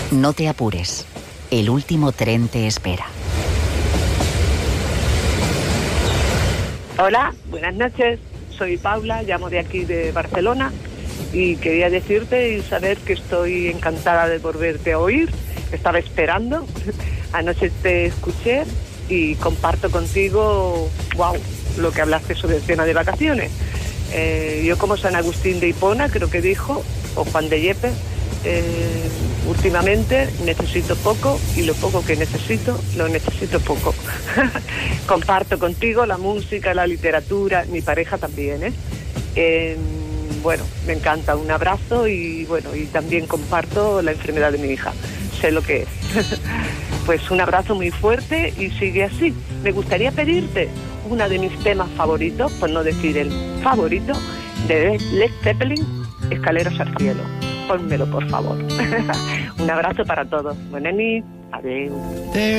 No te apures. El último tren te espera. Hola, buenas noches. Soy Paula, llamo de aquí de Barcelona y quería decirte y saber que estoy encantada de volverte a oír. Estaba esperando. Anoche te escuché y comparto contigo, wow, lo que hablaste sobre el tema de vacaciones. Yo como San Agustín de Hipona, creo que dijo, o Juan de Yepes, últimamente necesito poco y lo poco que necesito, lo necesito poco. Comparto contigo la música, la literatura, mi pareja también, bueno, me encanta, un abrazo y bueno, y también comparto la enfermedad de mi hija, sé lo que es. Pues un abrazo muy fuerte y sigue así. Me gustaría pedirte uno de mis temas favoritos, por no decir el favorito, de Led Zeppelin, Escaleras al cielo. Pónmelo, por favor. Un abrazo para todos. Buenas noches. Adiós.